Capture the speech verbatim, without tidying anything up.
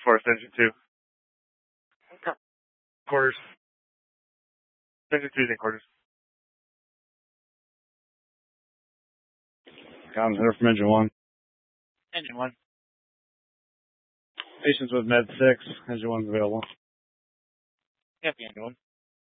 Forest engine two. Quarters. Engine two in quarters. Comms here from engine one. Engine one. Patients with med six. Engine one's available. Yep, engine one.